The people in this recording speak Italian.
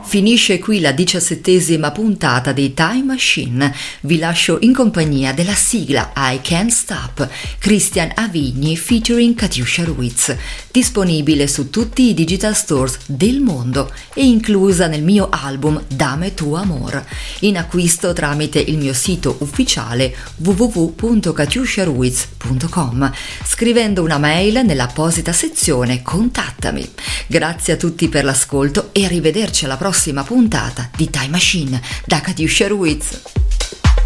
Finisce qui la 17ª puntata di Time Machine. Vi lascio in compagnia della sigla I Can't Stop, Christian Avigni featuring Katiuscia Ruiz, disponibile su tutti i digital stores del mondo e inclusa nel mio album Dame tu amor, in acquisto tramite il mio sito ufficiale www.katiusciaruiz.com, scrivendo una mail nell'apposita sezione Contattami. Grazie a tutti per l'ascolto e arrivederci alla prossima puntata di Time Machine da Katiuscia Ruiz.